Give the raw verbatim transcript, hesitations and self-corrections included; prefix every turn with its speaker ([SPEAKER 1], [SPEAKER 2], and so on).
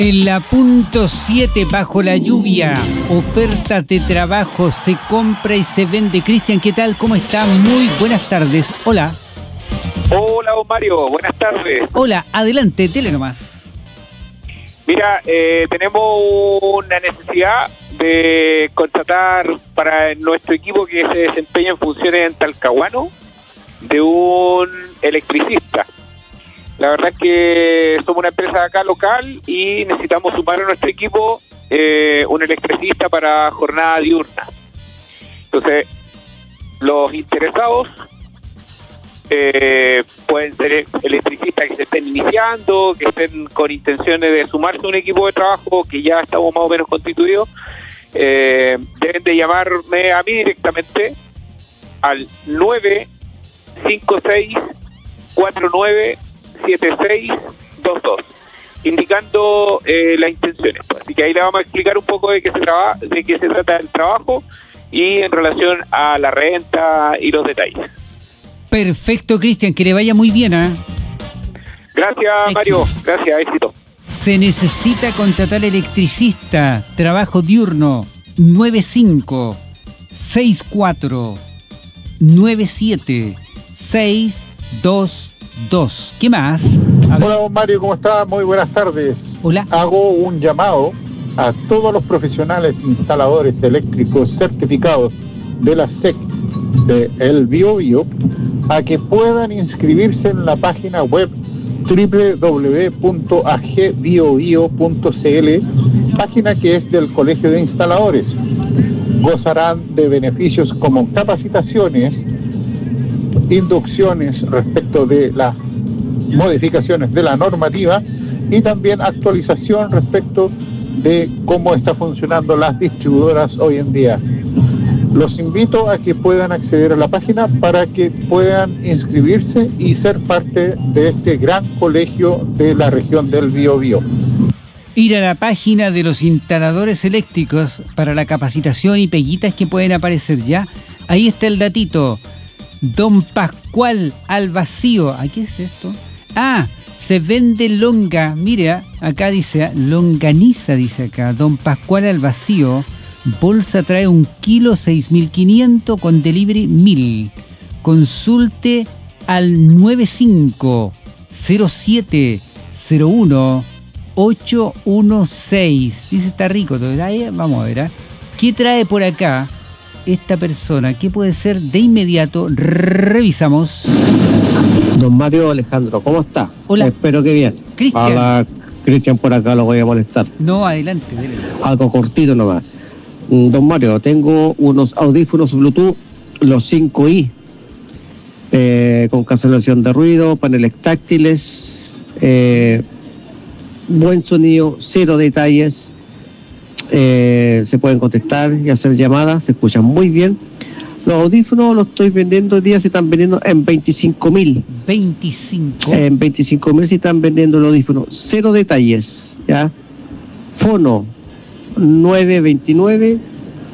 [SPEAKER 1] En la punto siete, bajo la lluvia, ofertas de trabajo, se compra y se vende. Cristian, ¿qué tal? ¿Cómo está? Muy buenas tardes. Hola.
[SPEAKER 2] Hola, don Mario. Buenas tardes.
[SPEAKER 1] Hola, adelante, dele nomás.
[SPEAKER 2] Mira, eh, tenemos una necesidad de contratar para nuestro equipo que se desempeña en funciones en Talcahuano de un electricista. La verdad es que somos una empresa acá local y necesitamos sumar a nuestro equipo eh, un electricista para jornada diurna. Entonces, los interesados eh, pueden ser electricistas que se estén iniciando, que estén con intenciones de sumarse a un equipo de trabajo que ya estamos más o menos constituidos. Eh, deben de llamarme a mí directamente al nueve cinco seis cuatro nueve siete seis dos dos, indicando eh, las intenciones. Así que ahí le vamos a explicar un poco de qué se traba, de qué se trata el trabajo y en relación a la renta y los detalles.
[SPEAKER 1] Perfecto, Cristian, que le vaya muy bien, ¿eh?
[SPEAKER 2] Gracias, éxito. Mario. Gracias, éxito.
[SPEAKER 1] Se necesita contratar electricista, trabajo diurno, nueve cinco seis cuatro nueve siete seis dos dos. ¿Qué más?
[SPEAKER 3] Hola, don Mario, ¿cómo está? Muy buenas tardes.
[SPEAKER 1] Hola.
[SPEAKER 3] Hago un llamado a todos los profesionales instaladores eléctricos certificados de la S E C de El Biobío a que puedan inscribirse en la página web doble u doble u doble u punto a g biobio punto c l, página que es del Colegio de Instaladores. Gozarán de beneficios como capacitaciones, inducciones respecto de las modificaciones de la normativa y también actualización respecto de cómo está funcionando las distribuidoras hoy en día. Los invito a que puedan acceder a la página para que puedan inscribirse y ser parte de este gran colegio de la región del Biobío.
[SPEAKER 1] Ir a la página de los instaladores eléctricos para la capacitación y peguitas que pueden aparecer ya. Ahí está el datito. Don Pascual Albacío. ¿Qué es esto? Ah, se vende longa. Mira, acá dice longaniza, dice acá. Don Pascual Albacío. Bolsa trae un kilo seis mil quinientos con delivery mil. Consulte al nueve cinco cero siete cero uno ocho uno seis. Dice, está rico. Vamos a ver, ¿eh? ¿Qué trae por acá esta persona? ¿Qué puede ser? De inmediato revisamos.
[SPEAKER 4] Don Mario Alejandro, ¿cómo está?
[SPEAKER 1] Hola.
[SPEAKER 4] Espero que bien.
[SPEAKER 1] Cristian.
[SPEAKER 4] Hola, Cristian, por acá lo voy a molestar.
[SPEAKER 1] No, adelante, dele.
[SPEAKER 4] Algo cortito nomás. Don Mario, tengo unos audífonos Bluetooth, los cinco i, eh, con cancelación de ruido, paneles táctiles, eh, buen sonido, cero detalles, eh, se pueden contestar y hacer llamadas, se escuchan muy bien. Los audífonos los estoy vendiendo hoy día, se están vendiendo en veinticinco mil.
[SPEAKER 1] veinticinco.
[SPEAKER 4] En veinticinco mil se están vendiendo los audífonos, cero detalles, ¿ya? Fono nueve dos nueve